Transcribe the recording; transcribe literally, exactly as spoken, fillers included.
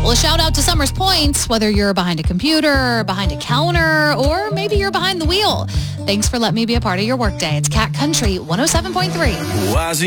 Well, a shout out to Summers Point, whether you're behind a computer, behind a counter, or maybe you're behind the wheel. Thanks for letting me be a part of your workday. It's Cat Country one oh seven point three.